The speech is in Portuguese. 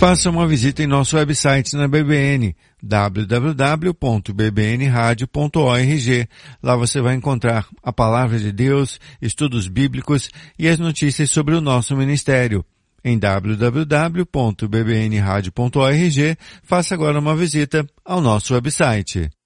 Faça uma visita em nosso website na BBN, www.bbnradio.org. Lá você vai encontrar a Palavra de Deus, estudos bíblicos e as notícias sobre o nosso ministério. Em www.bbnradio.org, faça agora uma visita ao nosso website.